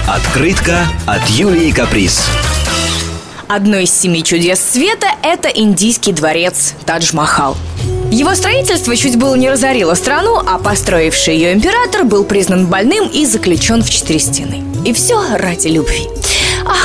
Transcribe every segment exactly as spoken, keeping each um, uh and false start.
Открытка от Юлии Каприз. Одно из семи чудес света – это индийский дворец Тадж-Махал. Его строительство чуть было не разорило страну, а построивший ее император был признан больным и заключен в четыре стены. И все ради любви. Ах!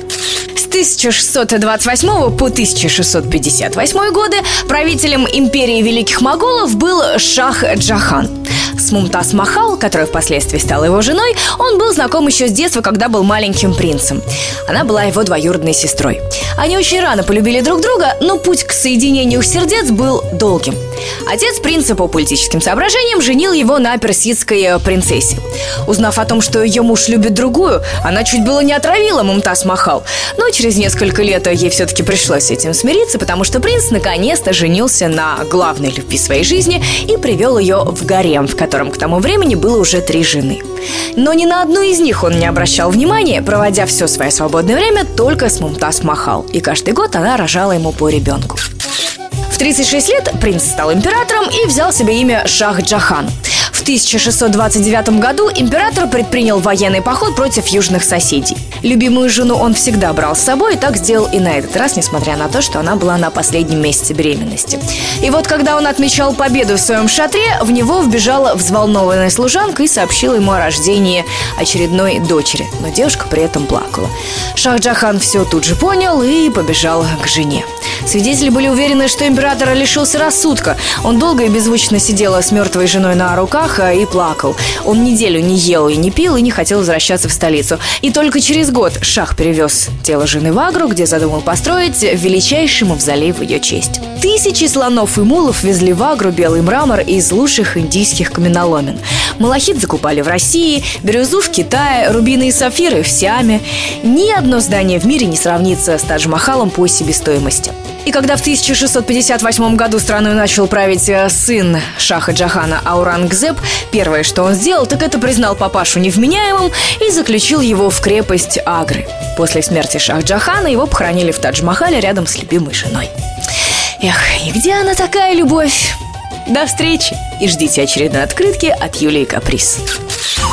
С тысяча шестьсот двадцать восьмого по тысяча шестьсот пятьдесят восьмой годы правителем империи великих моголов был Шах Джахан. С Мумтаз Махал, которая впоследствии стала его женой, он был знаком еще с детства, когда был маленьким принцем. Она была его двоюродной сестрой. Они очень рано полюбили друг друга, но путь к соединению их сердец был долгим. Отец принца по политическим соображениям женил его на персидской принцессе. Узнав о том, что ее муж любит другую, она чуть было не отравила Мумтаз Махал. Но через несколько лет ей все-таки пришлось с этим смириться, потому что принц наконец-то женился на главной любви своей жизни и привел ее в гарем, в котором к тому времени было уже три жены. Но ни на одну из них он не обращал внимания, проводя все свое свободное время только с Мумтаз Махал. И каждый год она рожала ему по ребенку. В тридцать шесть лет принц стал императором и взял себе имя Шах Джахан. В тысяча шестьсот двадцать девятом году император предпринял военный поход против южных соседей. Любимую жену он всегда брал с собой, и так сделал и на этот раз, несмотря на то, что она была на последнем месяце беременности. И вот, когда он отмечал победу в своем шатре, в него вбежала взволнованная служанка и сообщила ему о рождении очередной дочери. Но девушка при этом плакала. Шах Джахан все тут же понял и побежал к жене. Свидетели были уверены, что император лишился рассудка. Он долго и беззвучно сидел с мертвой женой на руках и плакал. Он неделю не ел и не пил и не хотел возвращаться в столицу. И только через год Шах перевез тело жены в Агру, где задумал построить величайший мавзолей в ее честь. Тысячи слонов и мулов везли в Агру белый мрамор из лучших индийских каменоломен. Малахит закупали в России, бирюзу в Китае, рубины и сапфиры в Сиаме. Ни одно здание в мире не сравнится с Тадж-Махалом по себестоимости. И когда в тысяча шестьсот пятьдесят восьмом году страной начал править сын Шаха Джахана Аурангзеб, первое, что он сделал, так это признал папашу невменяемым и заключил его в крепость Агры. После смерти Шаха Джахана его похоронили в Тадж-Махале рядом с любимой женой. Эх, и где она такая любовь? До встречи и ждите очередной открытки от Юлии Каприз.